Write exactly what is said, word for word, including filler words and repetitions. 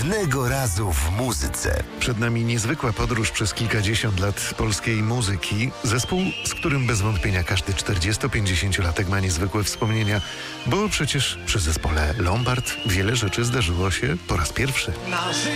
Pewnego razu w muzyce. Przed nami niezwykła podróż przez kilkadziesiąt lat polskiej muzyki. Zespół, z którym bez wątpienia każdy czterdziesto-pięćdziesięciolatek ma niezwykłe wspomnienia, bo przecież przy zespole Lombard wiele rzeczy zdarzyło się po raz pierwszy.